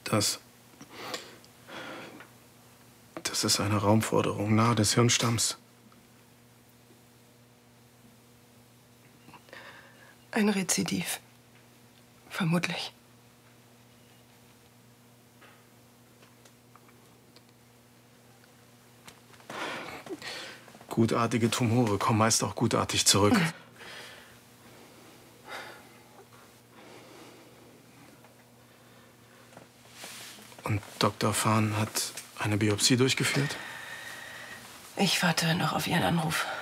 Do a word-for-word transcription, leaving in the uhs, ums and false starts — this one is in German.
Das... Das ist eine Raumforderung nahe des Hirnstamms. Ein Rezidiv. Vermutlich. Gutartige Tumore kommen meist auch gutartig zurück. Und Doktor Fahn hat eine Biopsie durchgeführt? Ich warte noch auf Ihren Anruf.